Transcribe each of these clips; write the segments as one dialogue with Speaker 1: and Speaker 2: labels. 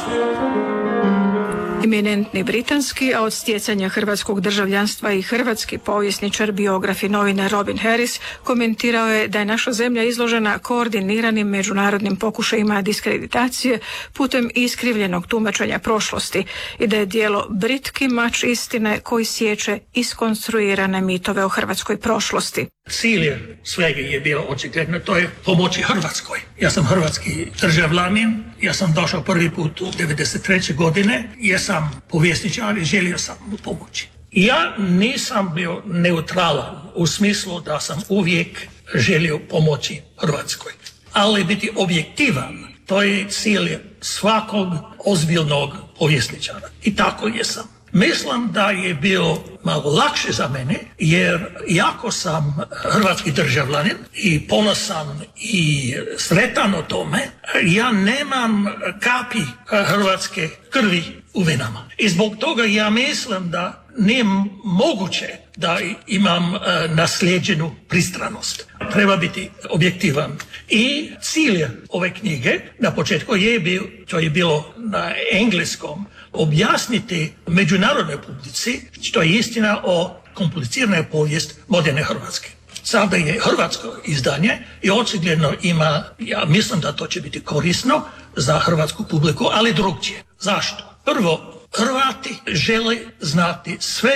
Speaker 1: Eminentni britanski, a od stjecanja hrvatskog državljanstva i hrvatski povjesničar, biograf i novinar Robin Harris komentirao je da je naša zemlja izložena koordiniranim međunarodnim pokušajima diskreditacije putem iskrivljenog tumačenja prošlosti i da je djelo britki mač istine koji sječe iskonstruirane mitove o hrvatskoj prošlosti.
Speaker 2: Cilj svega je bilo očigledno, to je pomoći Hrvatskoj. Ja sam hrvatski državljanin, ja sam došao prvi put u 1993. godine, ja sam povjesničar i želio sam mu pomoći. Ja nisam bio neutralan u smislu da sam uvijek želio pomoći Hrvatskoj, ali biti objektivan, to je cilj svakog ozbiljnog povjesničara. I tako jesam. Mislim da je bilo malo lakše za mene, jer jako sam hrvatski državljanin i ponosan i sretan o tome, ja nemam kapi hrvatske krvi u venama. I zbog toga ja mislim da nije moguće da imam naslijeđenu pristranost. Treba biti objektivan. I cilj ove knjige na početku to je bilo na engleskom, objasniti međunarodnoj publici što je istina o kompliciranoj povijest moderne Hrvatske. Sada je hrvatsko izdanje i očigledno ima, ja mislim da to će biti korisno za hrvatsku publiku, ali drugčije. Zašto? Prvo, Hrvati žele znati sve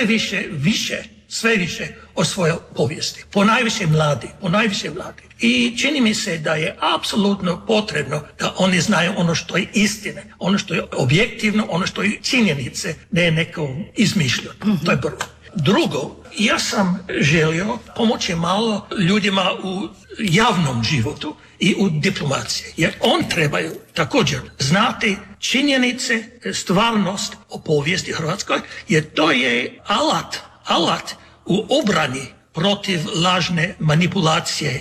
Speaker 2: više o svojoj povijesti. Ponajviše mladi. I čini mi se da je apsolutno potrebno da oni znaju ono što je istine, ono što je objektivno, ono što je činjenice, ne neko izmišljeno. To je prvo. Drugo, ja sam želio pomoći malo ljudima u javnom životu i u diplomaciji. Jer on trebaju također znati činjenice, stvarnost o povijesti Hrvatskoj, jer to je alat u obrani protiv lažne manipulacije